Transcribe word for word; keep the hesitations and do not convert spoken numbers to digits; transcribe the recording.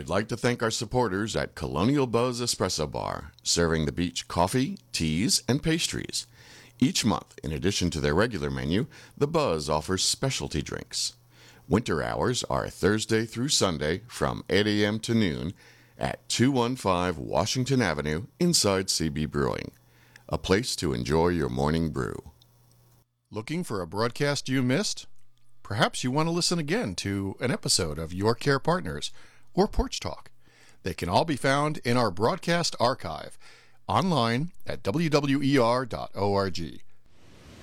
We'd like to thank our supporters at Colonial Buzz Espresso Bar, serving the beach coffee, teas, and pastries. Each month, in addition to their regular menu, the Buzz offers specialty drinks. Winter hours are Thursday through Sunday from eight a.m. to noon at two fifteen Washington Avenue inside C B Brewing. A place to enjoy your morning brew. Looking for a broadcast you missed? Perhaps you want to listen again to an episode of Your Care Partners or Porch Talk. They can all be found in our broadcast archive online at w w e r dot org.